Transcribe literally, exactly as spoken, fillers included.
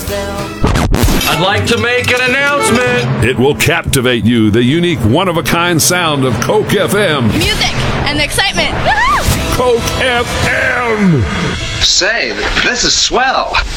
I'd like to make an announcement. It will captivate you, the unique, one-of-a-kind sound of Coke F M. Music and the excitement. Woo-hoo! Coke F M. Say, this is swell.